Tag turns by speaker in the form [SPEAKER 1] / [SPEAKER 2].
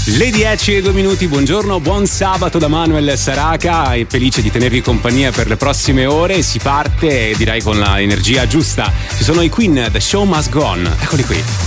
[SPEAKER 1] Le 10:02, buongiorno, buon sabato da Manuel Saraca, è felice di tenervi compagnia per le prossime ore. Si parte direi con l'energia giusta. Ci sono i Queen, The Show Must Go On, eccoli qui.